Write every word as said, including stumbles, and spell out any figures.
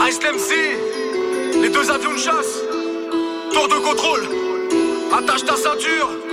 Ice M C, les deux avions de chasse, tour de contrôle, attache ta ceinture.